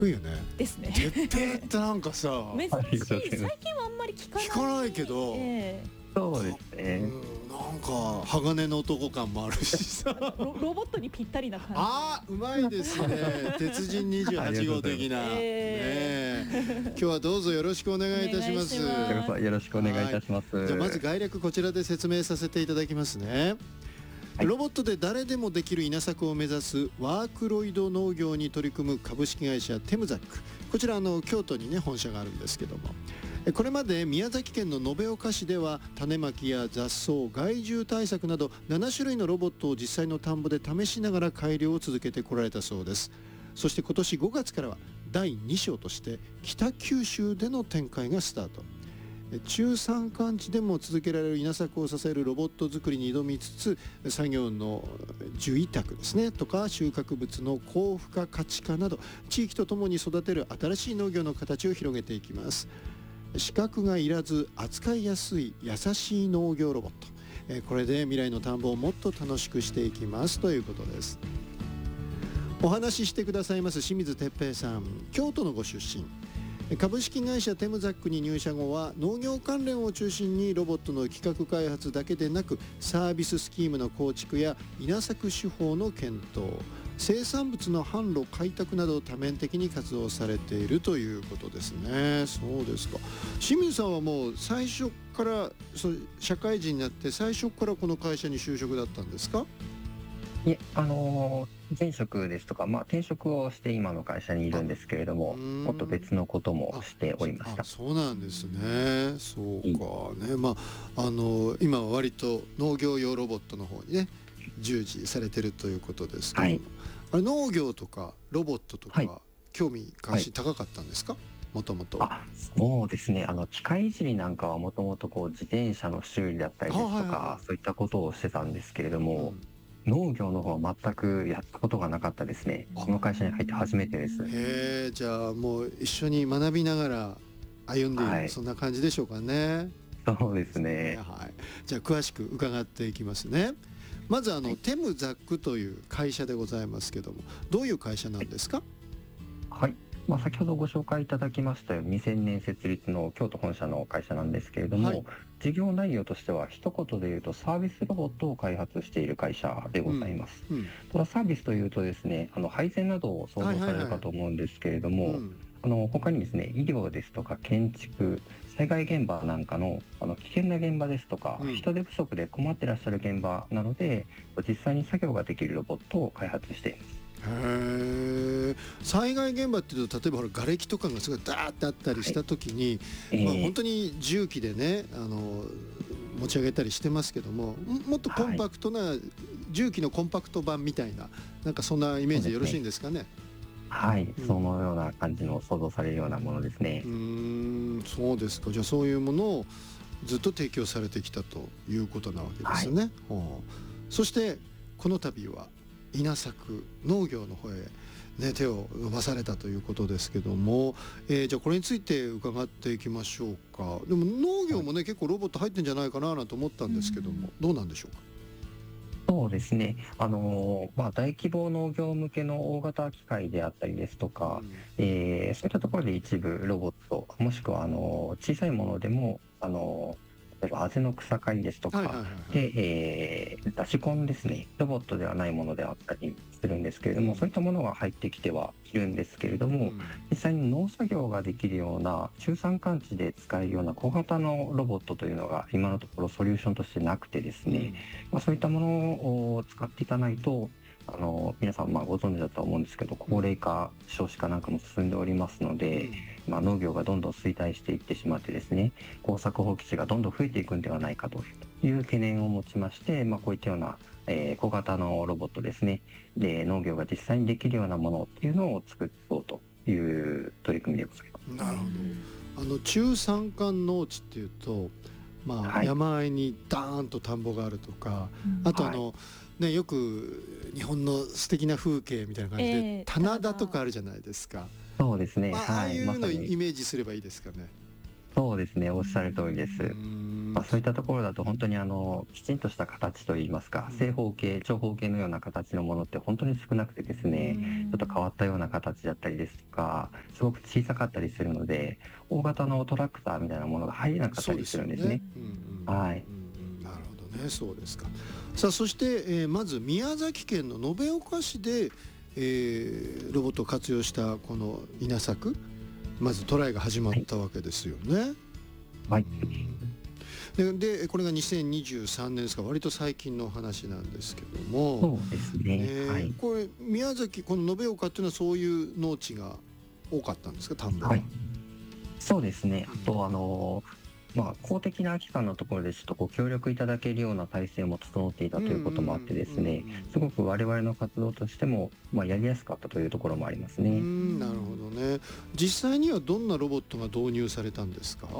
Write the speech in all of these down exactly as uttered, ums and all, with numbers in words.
いいよね。 ですね。 鉄平ってなんかさ珍しい。最近はあんまり聞かない。 聞かないけど、 えそうですね。 うん、なんか鋼の男感もあるしさロ, ロボットにぴったりな感じ。 あーうまいですね鉄人にじゅうはち号的な、 えー、 ね、今日はどうぞよろしくお願いいたします。 よろしくお願いいたします。 じゃあまず概略こちらで説明させていただきますね。はい、ロボットで誰でもできる稲作を目指すワークロイド農業に取り組む株式会社テムザック、こちらの京都にね本社があるんですけども、これまで宮崎県の延岡市では種まきや雑草、害獣対策などなな種類のロボットを実際の田んぼで試しながら改良を続けてこられたそうです。そして今年ごがつからはだいに章として北九州での展開がスタート。中山間地でも続けられる稲作を支えるロボット作りに挑みつつ、作業の受委託ですねとか収穫物の高付加価値化など地域とともに育てる新しい農業の形を広げていきます。資格がいらず扱いやすい優しい農業ロボット、これで未来の田んぼをもっと楽しくしていきますということです。お話ししてくださいます清水哲平さん、京都のご出身。株式会社テムザックに入社後は農業関連を中心にロボットの企画開発だけでなくサービススキームの構築や稲作手法の検討、生産物の販路開拓など多面的に活動されているということですね。そうですか。清水さんはもう最初からそう社会人になって最初からこの会社に就職だったんですか？ いえ、あのー前職ですとか、まあ、転職をして今の会社にいるんですけれども、もっと別のこともしておりました。 そうなんですね。そうかね、まあ、あの今は割と農業用ロボットの方にね従事されてるということですけども、はい、あれ農業とかロボットとか、はい、興味関心高かったんですか？もともと。 あ、そうですね。あの機械いじりなんかはもともとこう自転車の修理だったりですとか、はいはい、そういったことをしてたんですけれども、うん、農業の方は全くやったことがなかったですね。この会社に入って初めてです。 へえ、じゃあもう一緒に学びながら歩んでいる、はい、そんな感じでしょうかね。 そうですね。 はい。じゃあ詳しく伺っていきますね。まずあの、はい、テムザックという会社でございますけども、どういう会社なんですか？ はい。まあ、先ほどご紹介いただきましたようににせんねん設立の京都本社の会社なんですけれども、はい、事業内容としては一言で言うとサービスロボットを開発している会社でございます。うんうん、ただサービスというとですね、あの配膳などを想像されるかと思うんですけれども、あの他にですね、医療ですとか建築、災害現場なんかのあの危険な現場ですとか、うん、人手不足で困ってらっしゃる現場なので実際に作業ができるロボットを開発しています。 へー。災害現場っていうと例えばほら瓦礫とかがすごいダーッてあったりした時に、はい、まあ、本当に重機でねあの持ち上げたりしてますけども、もっとコンパクトな、はい、重機のコンパクト版みたいな、なんかそんなイメージでよろしいんですかね？ はい、うん、そのような感じの想像されるようなものですね。 うーん、そうですか。じゃあそういうものをずっと提供されてきたということなわけですね。はい、そしてこの度は稲作農業の方へ、ね、手を伸ばされたということですけども、えー、じゃあこれについて伺っていきましょうか。でも農業もね、はい、結構ロボット入ってんじゃないかななんて思ったんですけども、どうなんでしょうか？ そうですね、あのーまあ、大規模農業向けの大型機械であったりですとか、うん、えー、そういったところで一部ロボットもしくはあのー小さいものでもあのー例えばあぜの草刈りですとかで、えー、出し込んですね、ロボットではないものであったりするんですけれども、うん、そういったものが入ってきてはいるんですけれども、うん、実際に農作業ができるような中山間地で使えるような小型のロボットというのが今のところソリューションとしてなくてですね、うん、まあ、そういったものを使っていかないとあの皆さんまあご存知だと思うんですけど、高齢化少子化なんかも進んでおりますので、まあ、農業がどんどん衰退していってしまってですね、耕作放棄地がどんどん増えていくんではないかという懸念を持ちまして、まあ、こういったような、えー、小型のロボットですねで農業が実際にできるようなものっていうのを作ろうという取り組みでございます。 なるほど。あの中山間農地っていうと、まあ、はい、山あいにダーンと田んぼがあるとか、うん、あとあの、はい、ね、よく日本の素敵な風景みたいな感じで、えー、棚田とかあるじゃないですか。 そうですね、 まあ、 はい、 ああいうのをイメージすればいいですかね。 そうですね、おっしゃる通りです。 うーまあ、そういったところだと本当にあのきちんとした形といいますか、 うん正方形、長方形のような形のものって本当に少なくてですね、ちょっと変わったような形だったりですとか、すごく小さかったりするので、大型のトラクターみたいなものが入れなかったりするんですね。 うんうんはい。 うんうん、なるほどね、そうですか。さあそして、えーまず宮崎県の延岡市で、えーロボットを活用したこの稲作、まずトライが始まったわけですよね。 はい。 ででこれがにせんにじゅうさんねんですか、割と最近の話なんですけども、 そうですね。 えーはい。 これ宮崎、この延岡っていうのはそういう農地が多かったんですか、田んぼが。 はい。そうですね。あと、あの、まあ、公的な機関のところでちょっとご協力いただけるような体制も整っていたということもあってですね、すごく我々の活動としても、まあ、やりやすかったというところもありますうね。 ん、なるほどね。実際にはどんなロボットが導入されたんですか。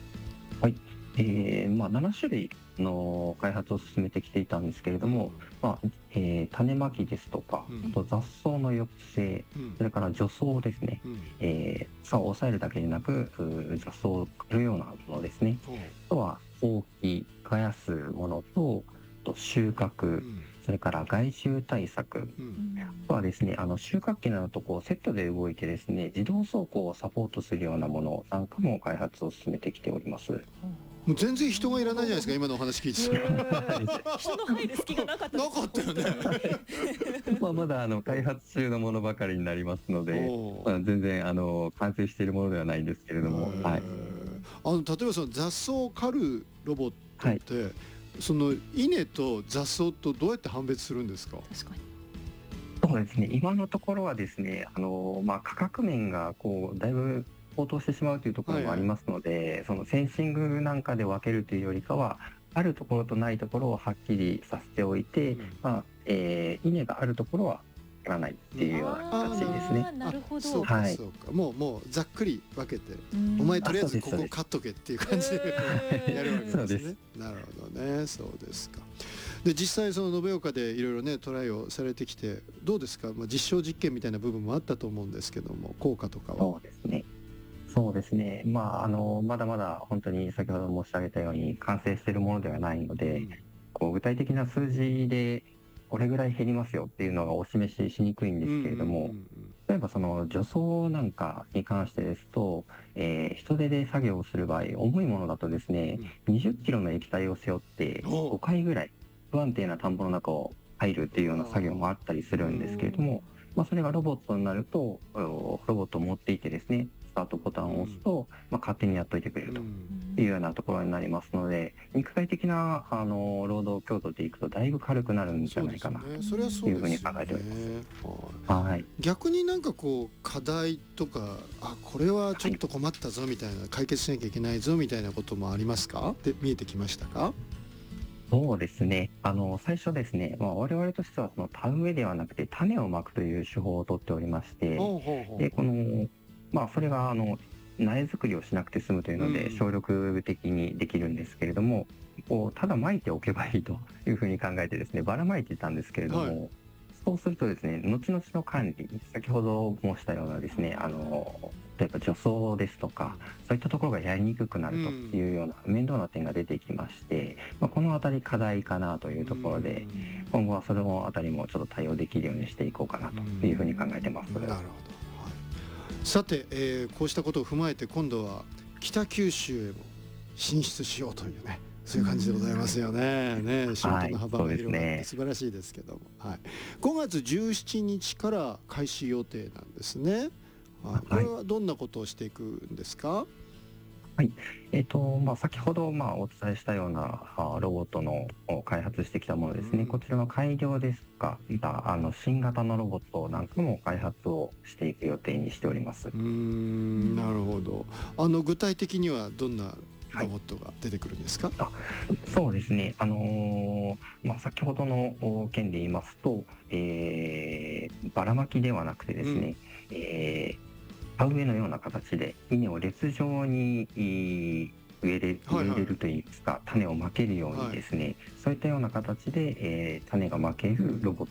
えーまあ、なな種類の開発を進めてきていたんですけれども、まあえー種まきですとか、 うんあと雑草の抑制、 うんそれから除草ですね、 うんえー草を抑えるだけでなく、うー雑草を刈るようなものですね。 ほうあとは放棄、耕すものと、あと収う穫、 んそれから害虫対策、 うんあとはですね、あの収穫機などとこうセットで動いてですね、自動走行をサポートするようなものなんかも開発を進めてきております。 もう全然人がいらないじゃないですか、今のお話聞いてた人の入る隙がなかったです。 なかったよね。 まあまだあの開発中のものばかりになりますので、 おーまあ、全然あの完成しているものではないんですけれども、はい、 あの例えばその雑草を刈るロボットって、その稲と雑草とどうやって判別するんですか。 確かに。 そうですね、今のところはですね、あのまあ、価格面がこうだいぶ高騰してしまうというところもありますので、そのセンシングなんかで分けるというよりかは、あるところとないところをはっきりさせておいて、 うんまあえー稲があるところはやらないっていうような形ですね。 あーなるほど。 そうかはいそうか、もうもうざっくり分けて、 うんお前とりあえずあそうですここカットけっていう感じでうんやるわけそうですですね。なるほどね、そうですか。で実際その延岡でいろいろねトライをされてきてどうですか、まあ、実証実験みたいな部分もあったと思うんですけども、効果とかは。 そうですね。そうですね。まあ、あの、まだまだ本当に先ほど申し上げたように完成しているものではないので、こう具体的な数字でこれぐらい減りますよっていうのがお示ししにくいんですけれども、例えばその除草なんかに関してですと、えー人手で作業をする場合、重いものだとですね、にじゅっキロの液体を背負っておごかいぐらい不安定な田んぼの中を入るっていうような作業もあったりするんですけれども、まあ、それがロボットになると、おロボットを持っていてですね、スタートボタンを押すと、まあ、勝手にやっといてくれるというようなところになりますので、肉体的なあの労働強度でいくとだいぶ軽くなるんじゃないかな。 そうですね、それはそうですよね。 いうふうに考えておりはいはい。 逆になんかこう課題とか、あこれはちょっと困ったぞみたいな、解決しなきゃいけないぞみたいなこともありますか。で見えてきましたか。 そうですね。あの、最初ですね、まあ、我々としてはその田植えではなくて種をまくという手法をとっておりまして、 ほうほうほうで、この、まあ、それがあの、苗作りをしなくて済むというので、 うん省力的にできるんですけれども、こう、ただ撒いておけばいいというふうに考えてですね、ばらまいていたんですけれども、 はいそうするとですね、後々の管理、先ほど申したようなですね、あの、例えば除草ですとか、そういったところがやりにくくなるというような面倒な点が出てきまして、まあ、このあたり課題かなというところで、今後はそのあたりもちょっと対応できるようにしていこうかなというふうに考えてます。 なるほど、はい、さて、えーこうしたことを踏まえて今度は北九州へも進出しようというね、そういう感じでございますよね。ね、仕事の幅が広がって素晴らしいですけども、はい、ごがつじゅうしちにちから開始予定なんですね。はい、これはどんなことをしていくんですか。 えっとまあ、先ほどまあお伝えしたようなあロボットのを開発してきたものですね、 うんこちらの改良ですとか、またあの新型のロボットなんかも開発をしていく予定にしております。 うーん、なるほど。あの具体的にはどんなロボットが出てくるんですか。 そうですね、あのーまあ、先ほどのお件で言いますと、えーばらまきではなくてですね、えー田植えのような形で稲を列状にいー植えれはいはい植えれるといいますか、種をまけるようにですね、そういったような形で、えー種がまけるロボット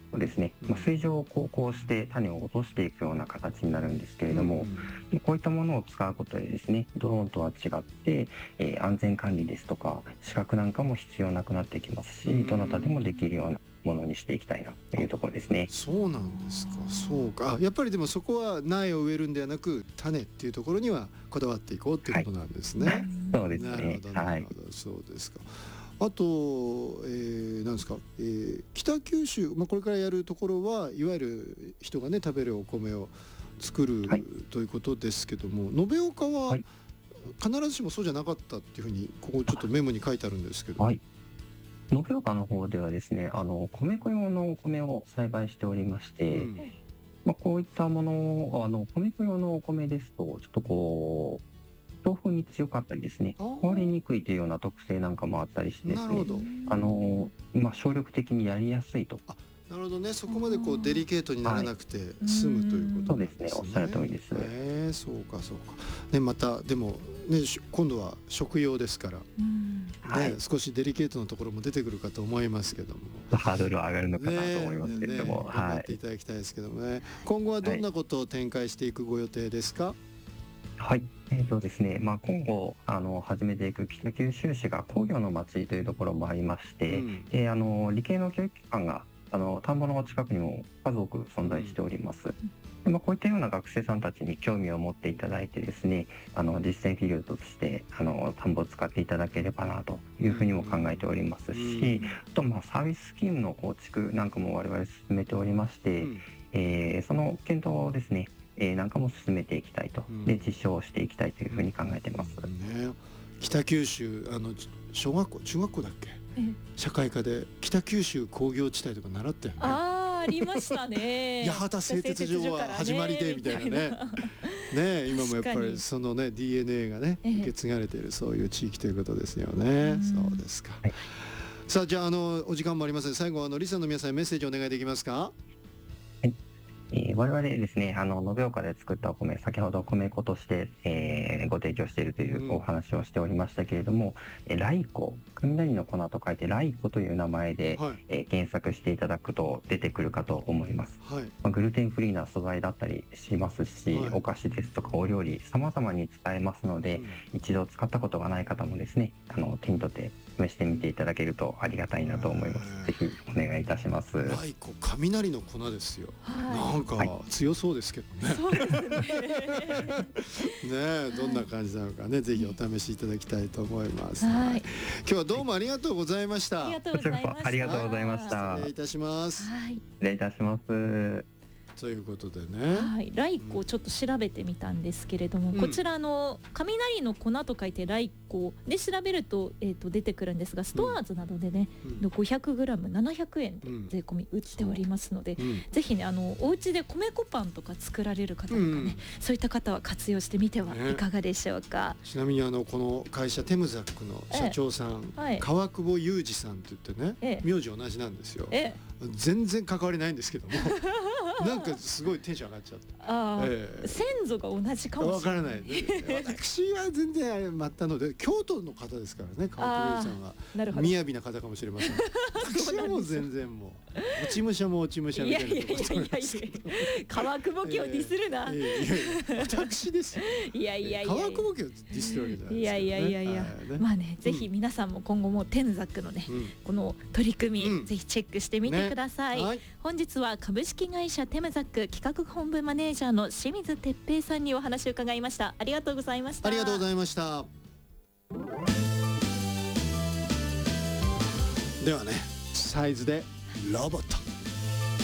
ですね、まあ、水上を航行して種を落としていくような形になるんですけれども、 うん、 こういったものを使うことでですね、ドローンとは違って、えー安全管理ですとか資格なんかも必要なくなってきますし、どなたでもできるようなものにしていきたいなというところですね。 そうなんですか。そうか。あ、やっぱりでもそこは苗を植えるんではなく種っていうところにはこだわっていこうっていうことなんですね。 はい、そうですなるね。 ほどなはい。 るほど、そうですか。あと、えー、なんですか、えー北九州、まあ、これからやるところはいわゆる人がね食べるお米を作る、 はいということですけども、延岡ははい必ずしもそうじゃなかったっていうふうにここちょっとメモに書いてあるんですけど、 はい。延岡の方ではですね、あの米粉用のお米を栽培しておりまして、 うんまあ、こういったものをあの米粉用のお米ですと、ちょっとこう強風に強かったりですね、 あー壊れにくいというような特性なんかもあったりしてですね、 なるほど。 あのまあ、省力的にやりやすいと。 なるほどね。そこまでこうデリケートにならなくて済むということなんですね。 そうですね、おっしゃる通りです。 えー、そうかそうか。ね、またでもね、し今度は食用ですから、ね、 はい少しデリケートなところも出てくるかと思いますけども。 ハードルは上がるのかなと思いますけれども、 ねね、頑張はい。 っていただきたいですけどもね。今後はどんなことを展開していくご予定ですか？ はい、えーとですね、まあ、今後あの始めていく北九州市が工業の町というところもありまして、 うんであの理系の教育機関があの田んぼの近くにも数多く存在しております。でまあ、こういったような学生さんたちに興味を持っていただいてですね、あの実践フィールドとしてあの田んぼを使っていただければなというふうにも考えておりますし、あとまあサービススキームの構築なんかも我々進めておりまして、 うんえーその検討をですね、えーなんかも進めていきたいと、 うんで実証をしていきたいというふうに考えてます。 ね、北九州あの小学校中学校だっけ、 え社会科で北九州工業地帯とか習ったよね。 あーありましたね。 八幡製鉄所は始まりでみたいなね。ねえ、今もやっぱ確かにりそのね ディーエヌエー がねええ受け継がれているそういう地域ということですよね。 うんそうですか。 はいさあ、じゃあ、あのお時間もありません。最後はあのリスナーの皆さんにメッセージお願いできますか？ えー我々ですね、あの延岡で作ったお米、先ほど米粉として、えーご提供しているというお話をしておりましたけれども、えー雷粉、雷の粉と書いて雷粉という名前で、 はいえー検索していただくと出てくるかと思います。 はい。 まあグルテンフリーな素材だったりしますし、 はいお菓子ですとかお料理様々に使えますので、一度使ったことがない方もですね、あの手に取って試してみていただけるとありがたいなと思います。ぜひお願いいたします。 雷粉、雷の粉ですよ。 はなんかはい強そうですけどね。 い。そうですね。 ねえ、どんな感じなのかね、ぜひお試しいただきたいと思います。 はい。 今日はどうもありがとうございました。 ありがとうこちらこございました。 そありがとうございました失礼いたします。 はい。 失礼いたします。 ということでね。 はい、雷粉をちょっと調べてみたんですけれども、 うんこちらの雷の粉と書いて雷粉で調べると、えー、と出てくるんですが、ストアーズなどでね、 うんごひゃくグラムななひゃくえんでうん税込み売っておりますので、 うんぜひね、あのお家で米粉パンとか作られる方とかね、 うんそういった方は活用してみてはねいかがでしょうか。 ちなみにあのこの会社テムザックの社長さん、 はい川久保裕二さんと言ってね、 ええ名字同じなんですよ。 え全然関わりないんですけどもなんかすごいテンション上がっちゃって、 あー、 ええ先祖が同じかもしれない。 わからない、ね、私は全然あれまったので京都の方ですからね、川久保裕二さんはなるほど。 雅な方かもしれません。私はもう全然もう落ち武者も落ち武者みたいなところいやいやいやいやいや川久保家をディスるな。 いやいやいや私ですよ。 いやいやいや川久保家をディスるわけじゃないですよね。 いやいやいやいや、 はいねまあね、ぜひ皆さんも今後もテンザックのね、 うんこの取り組み、 うんぜひチェックしてみてください、 はい、 本日は株式会社テムザック企画本部マネージャーの清水哲平さんにお話を伺いました。ありがとうございました。 ありがとうございました。ではね、サイズでロボット。